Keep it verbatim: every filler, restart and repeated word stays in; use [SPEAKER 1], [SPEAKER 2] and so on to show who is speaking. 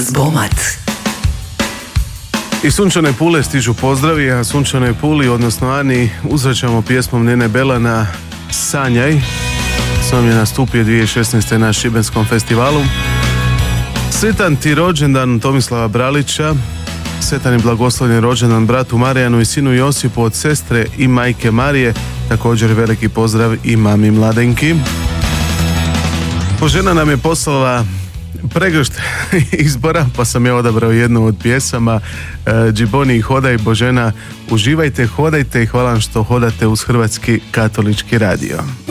[SPEAKER 1] Zbomat.
[SPEAKER 2] I Sunčane Pule stižu pozdravi, a Sunčanoj Puli, odnosno Ani, uzvraćamo pjesmom Nene Belana Sanjaj. Sam je nastupio dvije tisuće šesnaeste. na Šibenskom festivalu. Sretan ti rođendan Tomislava Bralića, sretan i blagoslovljen rođendan bratu Marijanu i sinu Josipu od sestre i majke Marije, također veliki pozdrav i mami Mladenki. Božena nam je poslala pregršt izbora, pa sam ja odabrao jednu od pjesama, Džiboni i hodaj. Božena, uživajte, hodajte i hvala vam što hodate uz Hrvatski katolički radio.